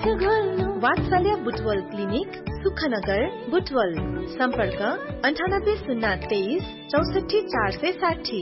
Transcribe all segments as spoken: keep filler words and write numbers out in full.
वात्सल्य बुटवल क्लिनिक सुखनगर बुटवल सम्पर्क अन्ठानब्बे शून्य तेइस चौसठी चार सय साठी।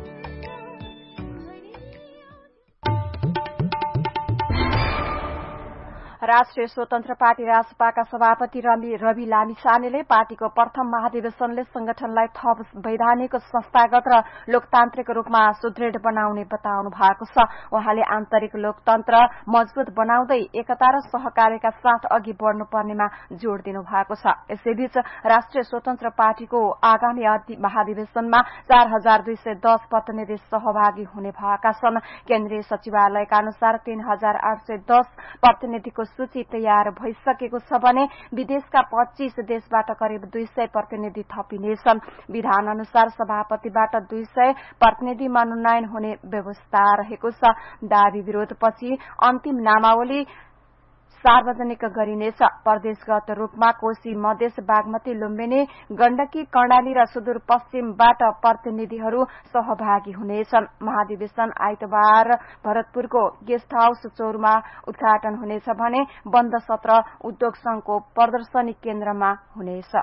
राष्ट्रिय स्वतन्त्र पार्टी रासपाका सभापति रवि लामिछानेले पार्टीको प्रथम महाधिवेशनले संगठनलाई थप वैधानिक संस्थागत र लोकतान्त्रिक रूपमा सुदृढ़ बनाउने बताउनु भएको छ। उहाँले आन्तरिक लोकतन्त्र मजबूत बनाउँदै एकता र सहकार्यका साथ अघि बढ़नुपर्नेमा जोड़ दिनु भएको छ। यसैबीच राष्ट्रिय स्वतन्त्र पार्टीको आगामी महाधिवेशनमा चार हजार दुई सय दस प्रतिनिधि सहभागी हुने भएका छन्। केन्द्रीय सचिवालयका अनुसार तीन हजार आठ सय दस प्रतिनिधिको सूची तयार भइसकेको छ भने विदेशका पच्चीस देशबाट करिब दुई सय प्रतिनिधि थपिनेछन्। विधान अनुसार सभापतिबाट दुई सय प्रतिनिधि मनोनयन हुने व्यवस्था रहेको छ। दावी विरोधपछि अन्तिम नामावली सार्वजनिक गरिनेछ। प्रदेशगत रूपमा कोशी मधेस बागमती लुम्बिनी गण्डकी कर्णाली र सुदूरपश्चिमबाट प्रतिनिधिहरू सहभागी हुनेछन्। महाधिवेशन आइतबार भरतपुरको गेस्ट हाउस चौरमा उद्घाटन हुनेछ भने बन्द सत्र उद्योग संघको प्रदर्शनी केन्द्रमा हुनेछ।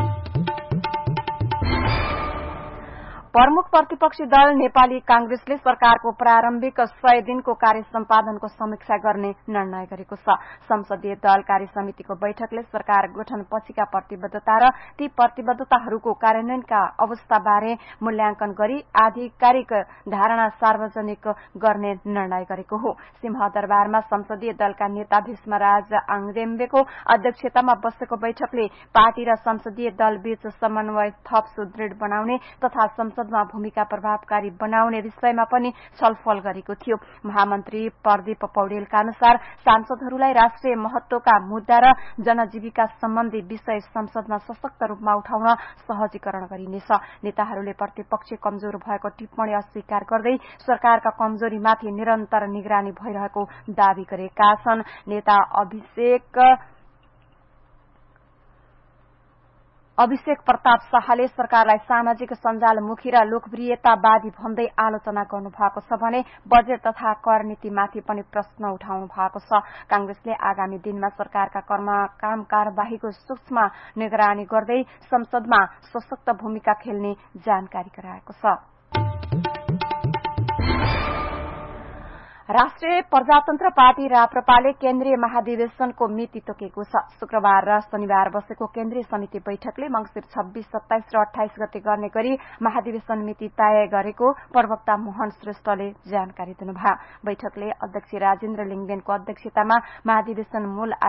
प्रमुख प्रतिपक्षी दल नेपाली कांग्रेसले सरकारको प्रारम्भिक सय दिनको कार्य सम्पादनको समीक्षा गर्ने निर्णय गरेको छ। संसदीय दल कार्य समितिको बैठकले सरकार गठन पछिका प्रतिबद्धता र ती प्रतिबद्धताहरूको कार्यान्वयनका अवस्थाबारे मूल्याङ्कन गरी आधिकारिक धारणा सार्वजनिक गर्ने निर्णय गरेको हो। सिंहदरबारमा संसदीय दलका नेता भीष्मराज आङदेम्बेको अध्यक्षतामा बसेको बैठकले पार्टी र संसदीय दलबीच समन्वय थप सुदृढ़ बनाउने तथा संसदमा भूमिका प्रभावकारी बनाउने विषयमा पनि छलफल गरेको थियो। महामन्त्री प्रदीप पौडेलका अनुसार सांसदहरूलाई राष्ट्रिय महत्वका मुद्दा र जनजीविका सम्बन्धी विषय संसदमा सशक्त रूपमा उठाउन सहजीकरण गरिनेछ। नेताहरूले प्रतिपक्ष कमजोर भएको टिप्पणी अस्वीकार गर्दै सरकारका कमजोरीमाथि निरन्तर निगरानी भइरहेको दावी गरेका छन्। नेता अभिषेक अभिषेक प्रताप शाहले सरकारलाई सामाजिक सञ्जालमुखी र लोकप्रियतावादी भन्दै आलोचना गर्नु भएको छ भने बजेट तथा कर नीतिमाथि पनि प्रश्न उठाउनु भएको छ। कांग्रेसले आगामी दिनमा सरकारका काम कार्यवाहीको सूक्ष्म निगरानी गर्दै संसदमा सशक्त भूमिका खेल्ने जानकारी गराएको छ। राष्ट्रिय प्रजातन्त्र पार्टी राप्रपाले केन्द्रीय महाधिवेशनको मिति तोकेको छ। शुक्रबार र शनिबार बसेको केन्द्रीय समिति बैठकले मंसिर छब्बीस सत्ताइस र अठाइस गते गर्ने गरी महाधिवेशन मिति तय गरेको प्रवक्ता मोहन श्रेष्ठले जानकारी दिनुभयो। बैठकले अध्यक्ष राजेन्द्र लिङदेनको अध्यक्षतामा महाधिवेशन मूल